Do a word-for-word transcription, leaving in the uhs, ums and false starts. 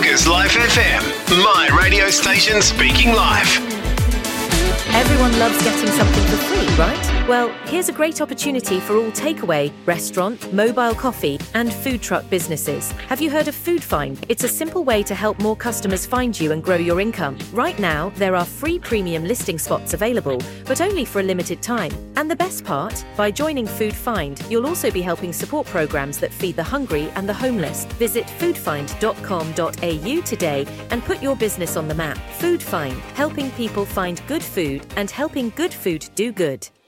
Cheers Live F M, my radio station speaking live. Everyone loves getting something for free, right? Well, here's a great opportunity for all takeaway, restaurant, mobile coffee and food truck businesses. Have you heard of Food Find? It's a simple way to help more customers find you and grow your income. Right now, there are free premium listing spots available, but only for a limited time. And the best part? By joining Food Find, you'll also be helping support programs that feed the hungry and the homeless. Visit food find dot com dot a u today and put your business on the map. Food Find, helping people find good food and helping good food do good.